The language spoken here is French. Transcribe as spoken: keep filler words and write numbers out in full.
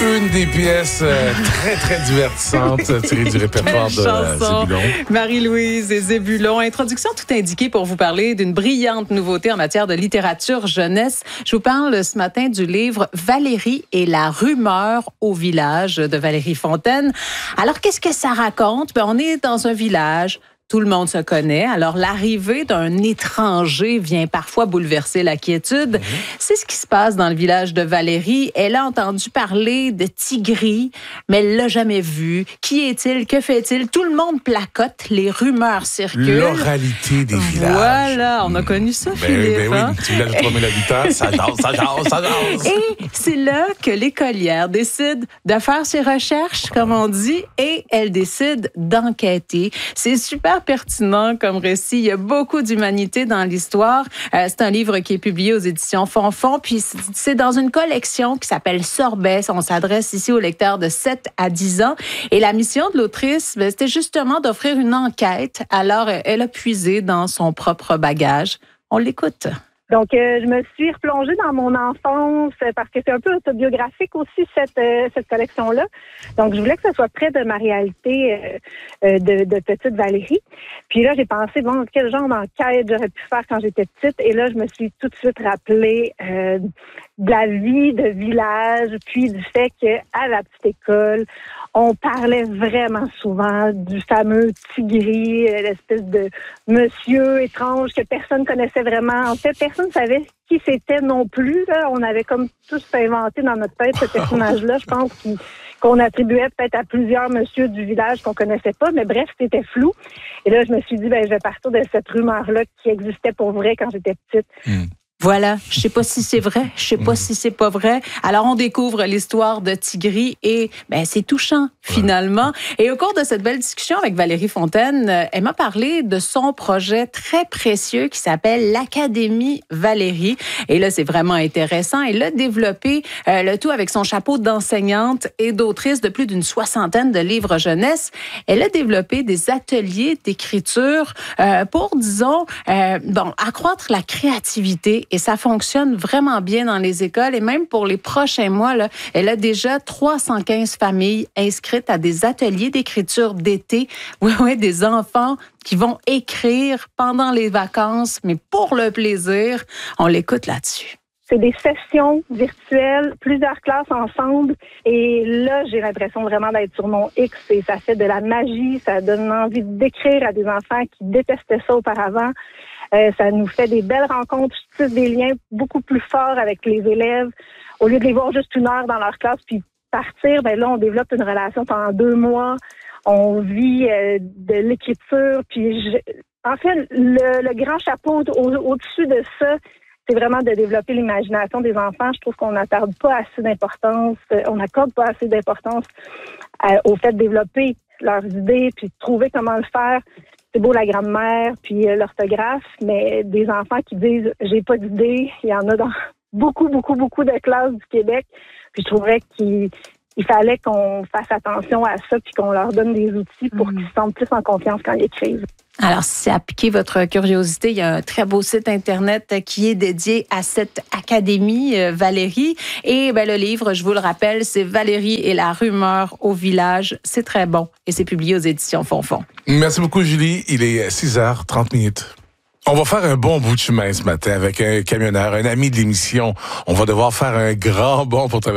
Une des pièces euh, très, très divertissantes tirées du répertoire de euh, Zébulon. Marie-Louise et Zébulon. Introduction tout indiquée pour vous parler d'une brillante nouveauté en matière de littérature jeunesse. Je vous parle ce matin du livre Valérie et la rumeur au village de Valérie Fontaine. Alors, qu'est-ce que ça raconte? Ben, on est dans un village. Tout le monde se connaît. Alors, l'arrivée d'un étranger vient parfois bouleverser la quiétude. Mmh. C'est ce qui se passe dans le village de Valérie. Elle a entendu parler de Tigri, mais elle l'a jamais vu. Qui est-il? Que fait-il? Tout le monde placote. Les rumeurs circulent. L'oralité des villages. Voilà. On a connu ça, ben, Philippe. Ben oui, hein? petit village de trois mille habitants, ça jase, ça jase, ça jase. Et c'est là que l'écolière décide de faire ses recherches, comme on dit, et elle décide d'enquêter. C'est super pertinent comme récit. Il y a beaucoup d'humanité dans l'histoire. Euh, c'est un livre qui est publié aux éditions Fonfon, puis c'est dans une collection qui s'appelle Sorbet. On s'adresse ici aux lecteurs de sept à dix ans. Et la mission de l'autrice, ben, c'était justement d'offrir une enquête. Alors, elle a puisé dans son propre bagage. On l'écoute. Donc, euh, je me suis replongée dans mon enfance parce que c'est un peu autobiographique aussi, cette, euh, cette collection-là. Donc, je voulais que ce soit près de ma réalité euh, euh, de, de petite Valérie. Puis là, j'ai pensé, bon, quel genre d'enquête j'aurais pu faire quand j'étais petite. Et là, je me suis tout de suite rappelé euh, de la vie de village, puis du fait qu'à la petite école, on parlait vraiment souvent du fameux Tigri, l'espèce de monsieur étrange que personne connaissait vraiment. En fait, personne ne savait qui c'était non plus. Là. On avait comme tous inventé dans notre tête ce personnage-là, je pense, qui, qu'on attribuait peut-être à plusieurs messieurs du village qu'on connaissait pas. Mais bref, c'était flou. Et là, je me suis dit, ben, je vais partir de cette rumeur-là qui existait pour vrai quand j'étais petite. Mm. Voilà, je sais pas si c'est vrai, je sais pas mmh. si c'est pas vrai. Alors, on découvre l'histoire de Tigri et ben, c'est touchant, finalement. Ouais. Et au cours de cette belle discussion avec Valérie Fontaine, elle m'a parlé de son projet très précieux qui s'appelle l'Académie Valérie. Et là, c'est vraiment intéressant. Elle a développé euh, le tout avec son chapeau d'enseignante et d'autrice de plus d'une soixantaine de livres jeunesse. Elle a développé des ateliers d'écriture euh, pour, disons, euh, bon, accroître la créativité. Et ça fonctionne vraiment bien dans les écoles. Et même pour les prochains mois, là, elle a déjà trois cent quinze familles inscrites à des ateliers d'écriture d'été. Oui, oui, des enfants qui vont écrire pendant les vacances, mais pour le plaisir. On l'écoute là-dessus. C'est des sessions virtuelles, plusieurs classes ensemble. Et là, j'ai l'impression vraiment d'être sur mon X. Et ça fait de la magie. Ça donne envie d'écrire à des enfants qui détestaient ça auparavant. Euh, ça nous fait des belles rencontres, je tisse des liens beaucoup plus forts avec les élèves. Au lieu de les voir juste une heure dans leur classe puis partir, ben là, on développe une relation pendant deux mois. On vit euh, de l'écriture. Puis, je... en fait, le, le grand chapeau au, au-dessus de ça, c'est vraiment de développer l'imagination des enfants. Je trouve qu'on n'accorde pas assez d'importance, on n'accorde pas assez d'importance euh, au fait de développer leurs idées puis de trouver comment le faire. C'est beau la grammaire puis euh, l'orthographe, mais des enfants qui disent « j'ai pas d'idée », il y en a dans beaucoup, beaucoup, beaucoup de classes du Québec. Puis je trouverais qu'il il fallait qu'on fasse attention à ça puis qu'on leur donne des outils pour mmh. qu'ils se sentent plus en confiance quand ils écrivent. Alors, si ça a piqué votre curiosité, il y a un très beau site Internet qui est dédié à cette Académie euh, Valérie. Et ben, le livre, je vous le rappelle, c'est Valérie et la rumeur au village. C'est très bon et c'est publié aux éditions Fonfon. Merci beaucoup, Julie. Il est six heures trente minutes. On va faire un bon bout de chemin ce matin avec un camionneur, un ami de l'émission. On va devoir faire un grand bond pour travailler.